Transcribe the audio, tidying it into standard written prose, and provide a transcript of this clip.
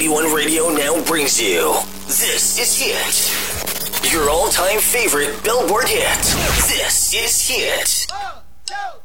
W1 Radio now brings you. This is Hit. Your all-time favorite Billboard hit. This is Hit. 1, 2,